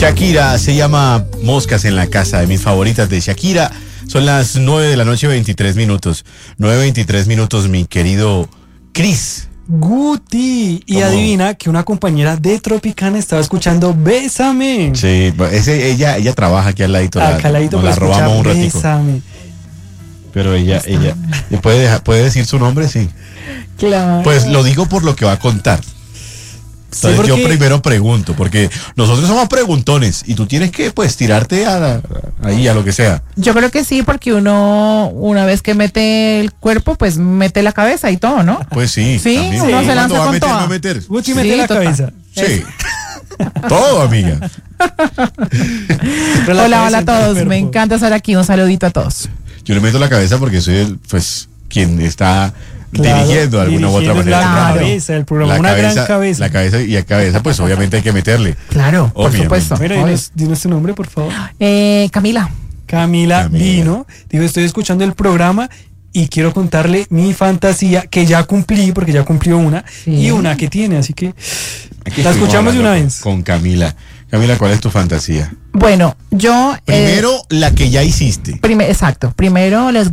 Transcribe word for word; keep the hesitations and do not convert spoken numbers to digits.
Shakira se llama Moscas en la Casa, de mis favoritas de Shakira. Son las nueve de la noche, veintitrés minutos. nueve veintitrés minutos, mi querido Cris. Guti. Y ¿Cómo? adivina que una compañera de Tropicana estaba escuchando Bésame. Sí, ese, ella, ella trabaja aquí al ladito. Acá al ladito, nos la pero robamos un escucha ratico. Bésame. Pero ella, ella, ¿puede, dejar- ¿puede decir su nombre? Sí. Claro. Pues lo digo por lo que va a contar. Sí, Entonces porque- yo primero pregunto, porque nosotros somos preguntones y tú tienes que pues tirarte a la- ahí a lo que sea. Yo creo que sí, porque uno, una vez que mete el cuerpo, pues mete la cabeza y todo, ¿no? Pues sí. Sí, también. uno se ¿Cuándo lanza va a con meter, toda. no meter? Guti Sí, mete la total. cabeza. Sí. Todo, amiga. Pero la Hola, cabeza hola a en el todos. cuerpo. Me encanta estar aquí. Un saludito a todos. Yo le meto la cabeza porque soy el, pues, quien está Claro, dirigiendo de alguna u otra dirigiendo manera. la el programa. cabeza del programa, La una cabeza, gran cabeza. La cabeza y a cabeza, pues obviamente hay que meterle. Claro, por Obviamente. supuesto. Bueno, Obvio. dinos, dinos tu nombre, por favor. Eh, Camila. Camila, Camila. vino. Digo, estoy escuchando el programa y quiero contarle mi fantasía que ya cumplí, porque ya cumplió una, Sí. y una que tiene, así que Aquí la estuvimos escuchamos de una hablando vez. Con, con Camila. Camila, ¿cuál es tu fantasía? Bueno, yo. eh, Primero, la que ya hiciste. prime- exacto. Primero les